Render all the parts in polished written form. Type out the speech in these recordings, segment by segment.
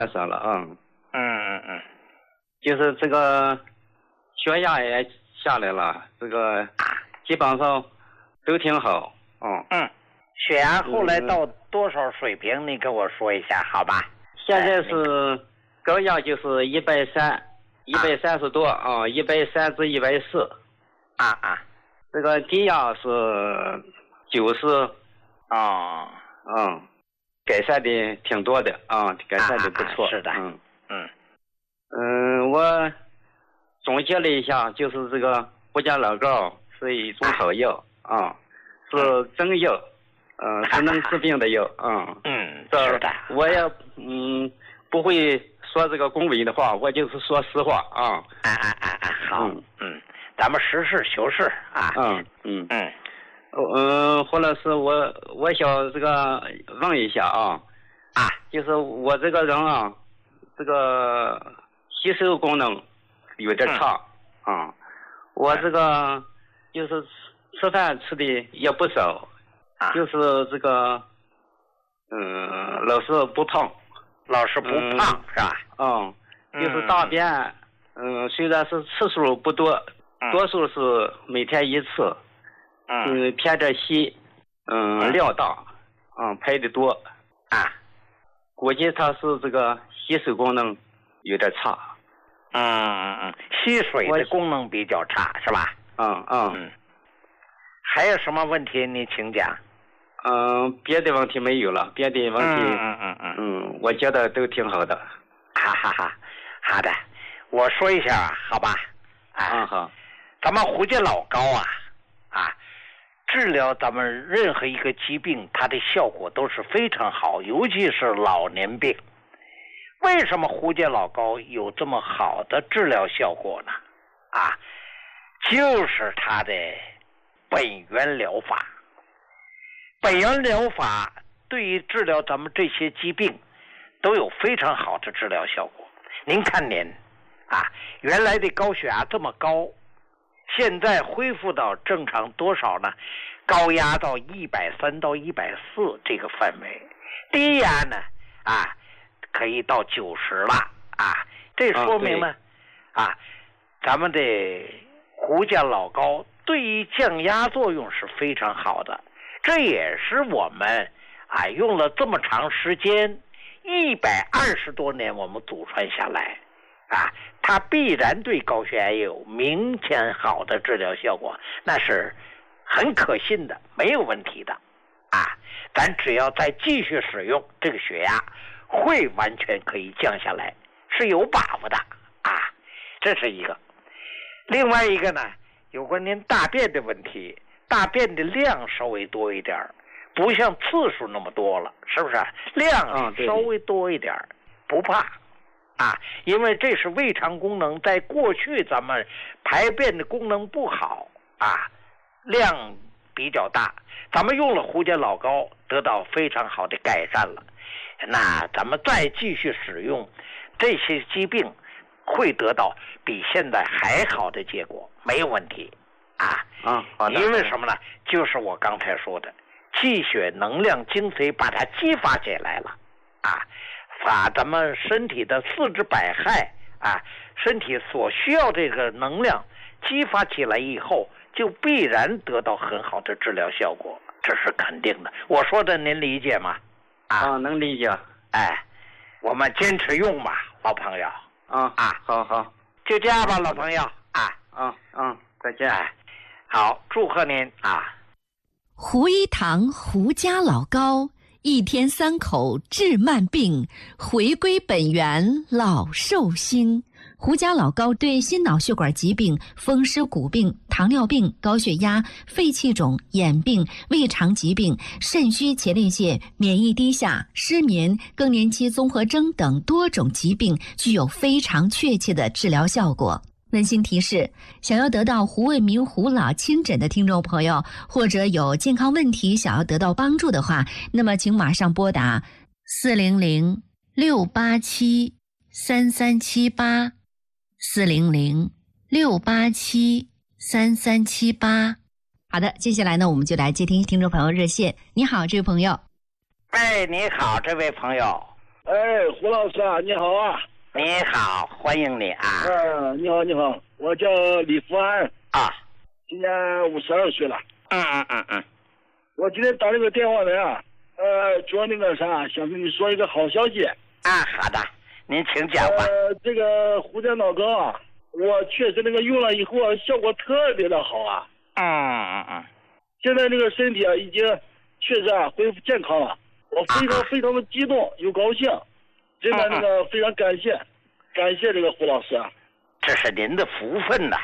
少了啊。 就是这个血压也下来了，这个基本上都挺好。 血压后来到多少水平？你跟我说一下，好吧？ 现在是高压就是130多啊，130至140。这个低压是90。改善的挺多的啊，改善的不错。 是的。 我总结了一下，就是这个胡家老膏是一种好药啊，是真药，是能治病的药啊。 是的。 我也不会说这个恭维的话，我就是说实话啊。 好。咱们实事求是啊。 胡老师，我想这个问一下啊，就是我这个人啊，这个吸收功能有点差我这个就是吃饭吃的也不少就是这个老是不胖， 是吧？ 就是大便虽然是次数不多，多数是每天1次。偏着稀，量大，排的多，估计它是这个吸收功能有点差， 吸水的功能比较差，是吧？还有什么问题你请讲。 别的问题没有了，别的问题，我觉得都挺好的。 好的，我说一下好吧？ 好。 咱们胡家老膏治疗咱们任何一个疾病，它的效果都是非常好，尤其是老年病。为什么胡家老膏有这么好的治疗效果呢？就是它的本源疗法。本源疗法对于治疗咱们这些疾病都有非常好的治疗效果。您看您原来的高血压这么高，现在恢复到正常多少呢？高压到130到140这个范围，低压呢可以到90了这说明呢咱们的胡家老膏对于降压作用是非常好的。这也是我们用了这么长时间120多年我们祖传下来它必然对高血压有明显好的治疗效果，那是很可信的，没有问题的咱只要再继续使用，这个血压会完全可以降下来，是有把握的这是一个。另外一个呢，有关您大便的问题，大便的量稍微多一点，不像次数那么多了，是不是？量稍微多一点，不怕因为这是胃肠功能，在过去咱们排便的功能不好量比较大，咱们用了胡家老膏得到非常好的改善了，那咱们再继续使用，这些疾病会得到比现在还好的结果，没有问题好的。 因为什么呢？就是我刚才说的气血能量精髓把它激发起来了把咱们身体的四肢百骸身体所需要这个能量激发起来以后，就必然得到很好的治疗效果，这是肯定的。我说的您理解吗？ 能理解。 我们坚持用吧，老朋友。 好， 就这样吧，老朋友。 再见。 好，祝贺您胡一堂胡家老膏，1天3口治慢病，回归本源老寿星。胡家老膏对心脑血管疾病、风湿骨病、糖尿病、高血压、肺气肿、眼病、胃肠疾病、肾虚前列腺、免疫低下、失眠、更年期综合征等多种疾病具有非常确切的治疗效果。温馨提示，想要得到胡卫民胡老亲诊的听众朋友，或者有健康问题想要得到帮助的话，那么请马上拨打400-687-3378 400-687-3378。好的，接下来呢，我们就来接听听众朋友热线。你好，这位朋友。 你好，这位朋友。 哎，胡老师啊，你好啊！ 你好，欢迎你啊！ 你好，你好，我叫李福安啊， 今年52岁了。 嗯。 我今天打这个电话来啊，主要那个啥，想跟你说一个好消息。 好的，您请讲吧。 这个胡家脑膏啊，我确实那个用了以后啊，效果特别的好啊。现在这个身体啊，已经确实啊恢复健康了。我非常的激动又高兴，真的那个非常感谢这个胡老师啊， 这是您的福分呐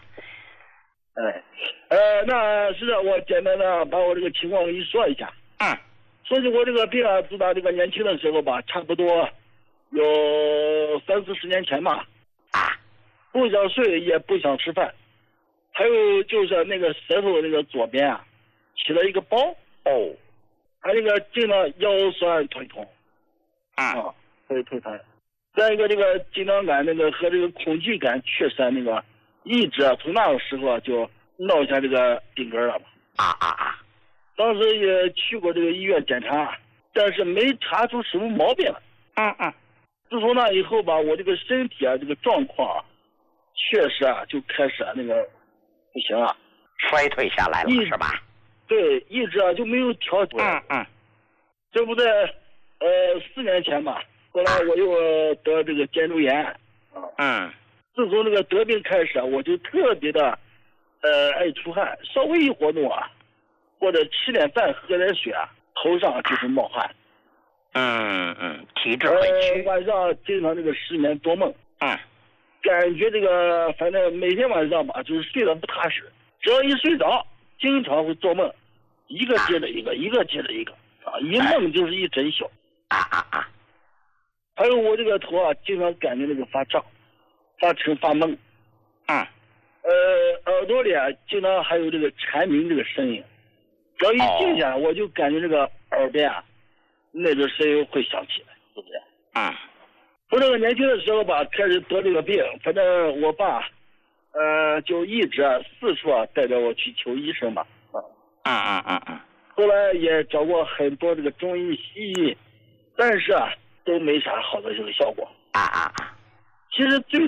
那是我简单的把我这个情况给你说一下。说起我这个病啊，自打这个年轻的时候吧，差不多有30-40年前吧，不想睡也不想吃饭，还有就是那个舌头那个左边啊起了一个包还那个经常腰酸腿痛腿疼，再一个这个紧张感那个和这个恐惧感确实那个一直从那个时候就落下这个病根了吧。当时也去过这个医院检查，但是没查出什么毛病来。自从那以后吧，我这个身体啊这个状况啊确实啊就开始那个不行啊， 衰退下来了是吧？ 对，一直啊就没有调整。这不在4年前吧，后来我又得这个肩周炎。自从这个得病开始啊，我就特别的爱出汗，稍微一活动啊，或者吃点饭喝点水啊，头上就是冒汗。 体质很虚。 晚上经常这个失眠多梦。感觉这个反正每天晚上吧，就是睡得不踏实，只要一睡着，经常会做梦，一个接着一个，一个接着一个一梦就是一整宿。还有我这个头啊，经常感觉那个发胀、发沉、发懵。耳朵里啊，经常还有这个蝉鸣这个声音，只要一静下来，我就感觉这个耳边啊，那个声音会响起来，是不是？我这个年轻的时候吧，开始得这个病，反正我爸，就一直四处带着我去求医生吧。后来也找过很多这个中医西医，但是都没啥好的这个效果。其实最